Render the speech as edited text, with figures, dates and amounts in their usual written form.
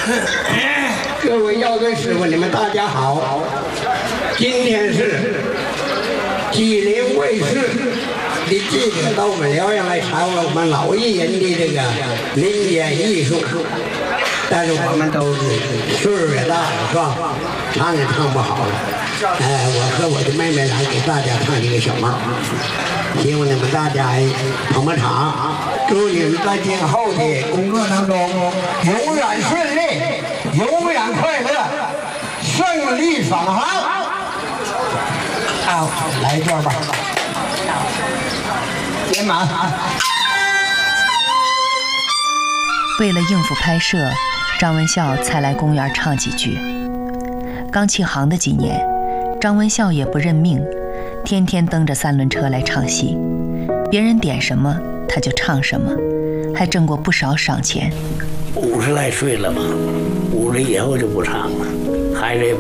各位校对师傅，你们大家好。今天是吉林卫视的记者到我们辽阳来采访我们老艺人的这个民间艺术，但是我们都是岁数也大了，是吧？唱也唱不好了。我和我的妹妹来给大家唱一个小帽，希望你们大家捧捧场，祝你们在今后的工作当中永远顺利，永远快乐，胜利返航。来一段吧，圆满。 为了应付拍摄，张文孝才来公园唱几句。刚起行的几年，张文孝也不认命，天天蹬着3轮车来唱戏，别人点什么他就唱什么，还挣过不少赏钱。 50来岁了嘛，50以后就不唱了，孩子也